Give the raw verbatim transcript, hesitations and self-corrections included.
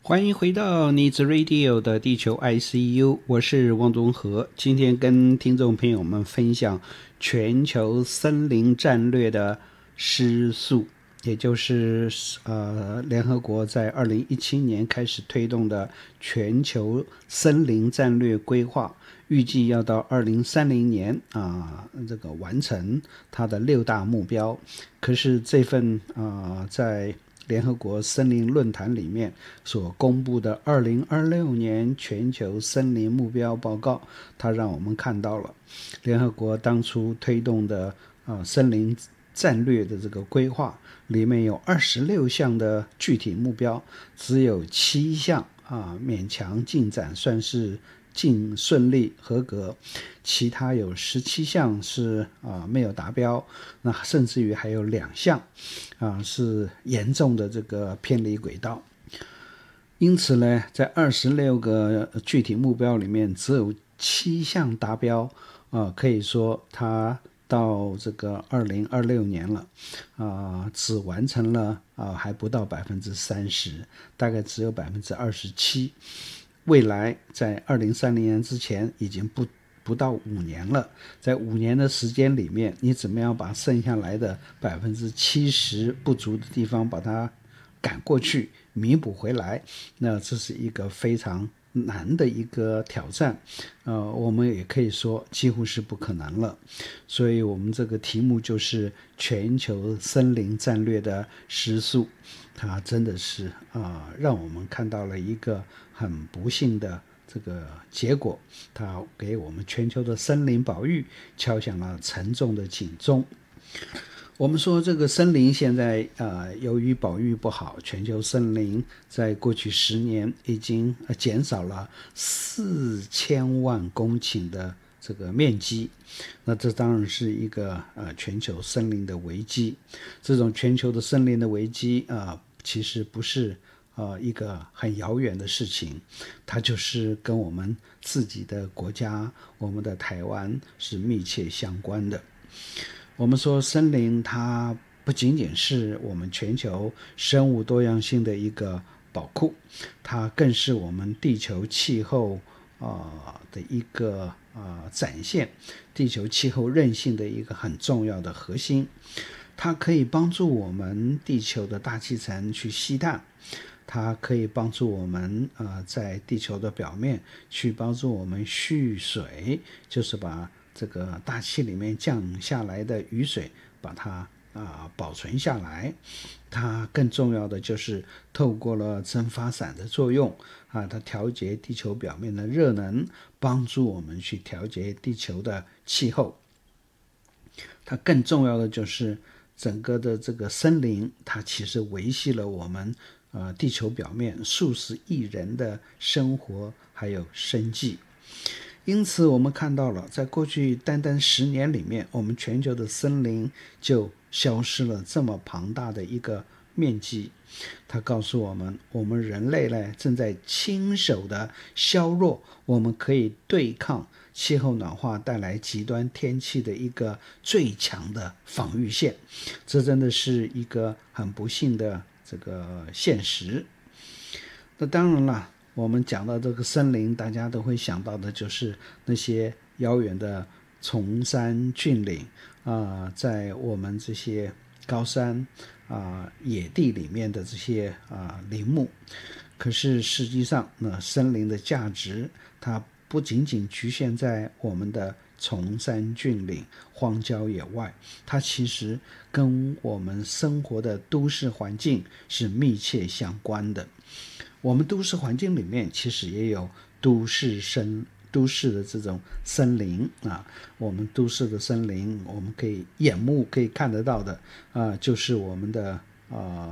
欢迎回到你子 Radio 的地球 I C U， 我是汪宗和。今天跟听众朋友们分享全球森林战略的施素，也就是呃联合国在二零一七年开始推动的全球森林战略规划，预计要到二零三零年啊、呃、这个完成它的六大目标。可是这份啊、呃、在联合国森林论坛里面所公布的二零二六年全球森林目标报告，它让我们看到了联合国当初推动的呃森林战略的这个规划里面有二十六项的具体目标，只有七项啊勉强进展，算是尽顺利合格，其他有十七项是啊、呃、没有达标，那甚至于还有两项啊、呃、是严重的这个偏离轨道。因此呢，在二十六个具体目标里面，只有七项达标，啊、呃，可以说它到这个二零二六年了，啊、呃，只完成了啊、呃、还不到百分之三十，大概只有百分之二十七。未来在二零三零年之前已经不不到五年了，在五年的时间里面，你怎么样把剩下来的百分之七十不足的地方把它赶过去，弥补回来？那这是一个非常难的一个挑战，呃，我们也可以说几乎是不可能了。所以我们这个题目就是全球森林战略的施素，它真的是啊、呃，让我们看到了一个很不幸的这个结果，它给我们全球的森林保育敲响了沉重的警钟。我们说这个森林现在呃，由于保育不好，全球森林在过去十年已经减少了四千万公顷的这个面积，那这当然是一个呃全球森林的危机。这种全球的森林的危机啊、呃，其实不是呃一个很遥远的事情，它就是跟我们自己的国家，我们的台湾是密切相关的。我们说森林它不仅仅是我们全球生物多样性的一个宝库，它更是我们地球气候啊、呃、的一个啊、呃、展现，地球气候韧性的一个很重要的核心。它可以帮助我们地球的大气层去吸碳，它可以帮助我们呃在地球的表面去帮助我们蓄水，就是把这个大气里面降下来的雨水把它啊、呃、保存下来。它更重要的就是透过了蒸发伞的作用啊，它调节地球表面的热能，帮助我们去调节地球的气候。它更重要的就是整个的这个森林，它其实维系了我们呃地球表面数十亿人的生活还有生计。因此我们看到了，在过去单单十年里面，我们全球的森林就消失了这么庞大的一个面积。它告诉我们，我们人类呢正在亲手的削弱我们可以对抗气候暖化带来极端天气的一个最强的防御线。这真的是一个很不幸的这个现实。那当然了，我们讲到这个森林，大家都会想到的就是那些遥远的崇山峻岭啊、呃，在我们这些高山啊、呃、野地里面的这些啊、呃、林木。可是实际上呢，森林的价值它不仅仅局限在我们的崇山峻岭、荒郊野外，它其实跟我们生活的都市环境是密切相关的。我们都市环境里面其实也有都市森都市的这种森林啊，我们都市的森林，我们可以眼目可以看得到的啊，就是我们的啊。